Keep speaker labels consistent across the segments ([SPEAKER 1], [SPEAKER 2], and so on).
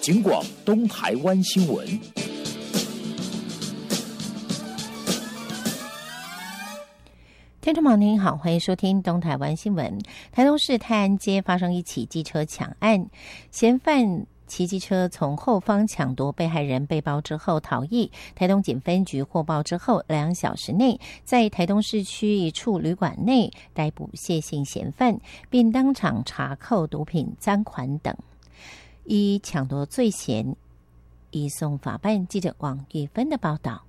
[SPEAKER 1] 警广东台湾新闻。
[SPEAKER 2] 听众朋友您好，欢迎收听东台湾新闻。台东市泰安街发生一起机车抢案，嫌犯骑机车从后方抢夺被害人背包之后逃逸。台东警分局获报之后，2小时内在台东市区一处旅馆内逮捕谢姓嫌犯，并当场查扣毒品、赃款等，依抢夺罪嫌移送法办。记者王玉芬的报道。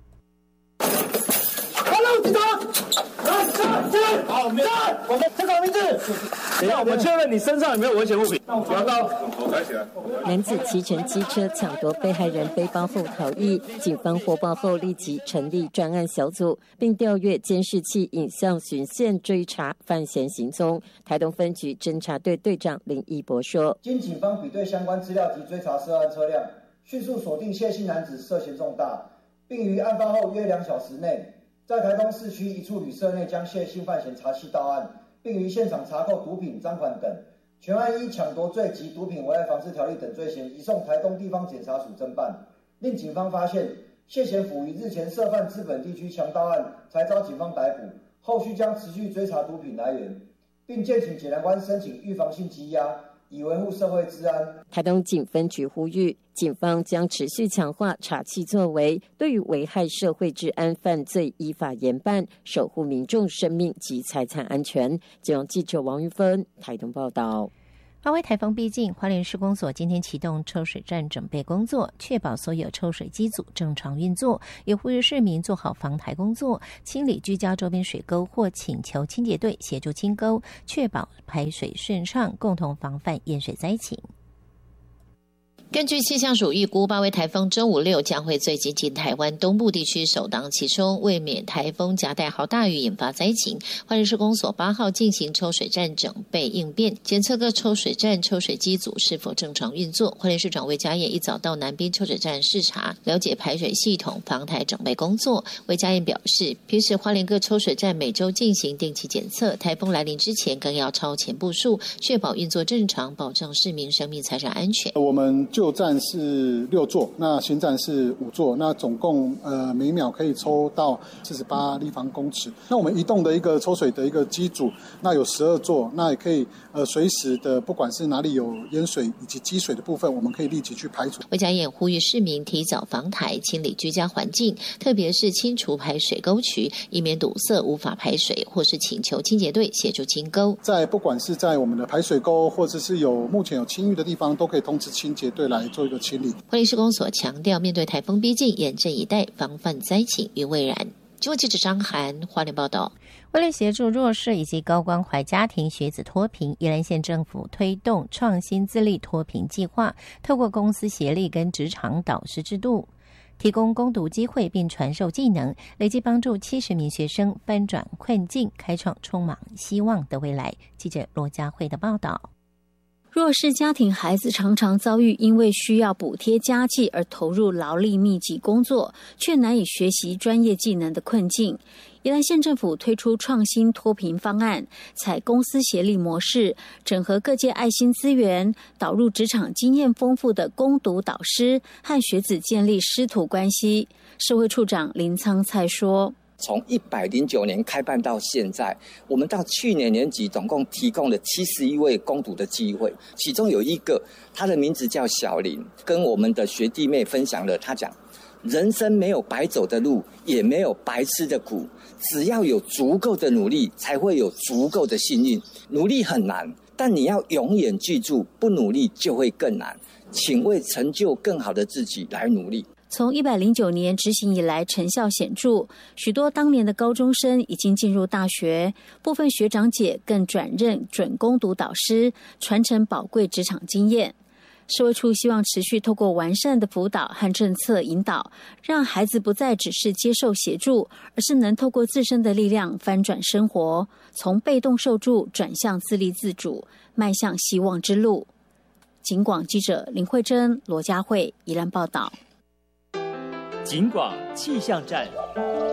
[SPEAKER 3] 好，我们这个名字。等一下，我们确认你身上有没有危险物品。不要到，头抬起来。
[SPEAKER 4] 男子骑乘机车抢夺被害人背包后逃逸，警方获报后立即成立专案小组，并调阅监视器影像循线追查犯嫌行踪。台东分局侦查队队长林义博说：“
[SPEAKER 5] 经警方比对相关资料及追查涉案车辆，迅速锁定谢姓男子涉嫌重大，并于案发后约2小时内，在台东市区一处旅社内将谢姓犯嫌查缉到案，并于现场查扣毒品、赃款等，全案依抢夺罪及毒品危害防治条例等罪嫌移送台东地方检察署侦办。令警方发现谢嫌辅于日前涉犯资本地区强盗案，才遭警方逮捕，后续将持续追查毒品来源，并建请检察官申请预防性羁押，以维护社会治安。”
[SPEAKER 4] 台东警分局呼吁，警方将持续强化查缉作为，对于危害社会治安犯罪依法严办，守护民众生命及财产安全。警广记者王玉芬台东报道。
[SPEAKER 2] 发威台风逼近，花莲市公所今天启动抽水站准备工作，确保所有抽水机组正常运作，也呼吁市民做好防台工作，清理居家周边水沟或请求清洁队协助清沟，确保排水顺畅，共同防范淹水灾情。根据气象署预估，巴威台风周5、6将会最接近台湾东部地区，首当其冲。为免台风夹带豪大雨引发灾情，花莲市公所8号进行抽水站整备应变，检测各抽水站抽水机组是否正常运作。花莲市长魏家燕一早到南滨抽水站视察，了解排水系统防台整备工作。魏家燕表示，平时花莲各抽水站每周进行定期检测，台风来临之前更要超前部署，确保运作正常，保障市民生命财产安全。
[SPEAKER 6] 我们旧站是6座，那新站是5座，那总共每秒可以抽到48立方公尺。那我们移动的一个抽水的一个机组，那有12座，那也可以随时的，不管是哪里有淹水以及积水的部分，我们可以立即去排除。
[SPEAKER 2] 魏家燕呼吁市民提早防台，清理居家环境，特别是清除排水沟渠，以免堵塞无法排水，或是请求清洁队协助清沟。
[SPEAKER 6] 不管是在我们的排水沟，或者是目前有清淤的地方，都可以通知清洁队来做一个清理。
[SPEAKER 2] 花莲市公所强调，面对台风逼近，严阵以待，防范灾情于未然。中国记者张涵花莲报道。为了协助弱势以及高关怀家庭学子脱贫，宜兰县政府推动创新自立脱贫计划，透过公司协力跟职场导师制度，提供攻读机会并传授技能，累计帮助70名学生翻转困境，开创充满希望的未来。记者罗佳慧的报道。
[SPEAKER 7] 弱势家庭孩子常常遭遇因为需要补贴家计而投入劳力密集工作，却难以学习专业技能的困境。宜兰县政府推出创新脱贫方案，采公司协力模式，整合各界爱心资源，导入职场经验丰富的攻读导师，和学子建立师徒关系。社会处长林苍菜说，
[SPEAKER 8] 从109年开办到现在，我们到去年年底总共提供了71位攻读的机会，其中有一个，他的名字叫小林，跟我们的学弟妹分享了，他讲人生没有白走的路，也没有白吃的苦，只要有足够的努力，才会有足够的幸运。努力很难，但你要永远记住，不努力就会更难，请为成就更好的自己来努力。
[SPEAKER 7] 从109年执行以来，成效显著，许多当年的高中生已经进入大学，部分学长姐更转任准攻读导师，传承宝贵职场经验。社会处希望持续透过完善的辅导和政策引导，让孩子不再只是接受协助，而是能透过自身的力量翻转生活，从被动受助转向自立自主，迈向希望之路。警广记者林慧珍、罗佳慧宜兰报道。
[SPEAKER 9] 警广气象站。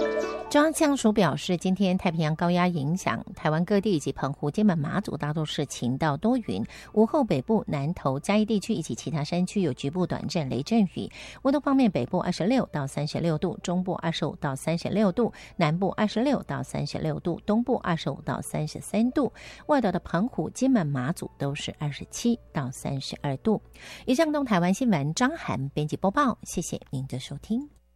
[SPEAKER 2] 中央气象署表示，今天太平洋高压影响台湾各地以及澎湖、金门、马祖大多是晴到多云，午后北部、南投、嘉义地区以及其他山区有局部短暂雷阵雨。温度方面，北部26到36度，中部25到36度，南部26到36度，东部25到33度。外岛的澎湖、金门、马祖都是27到32度。以上东台湾新闻，张涵编辑播报，谢谢您的收听。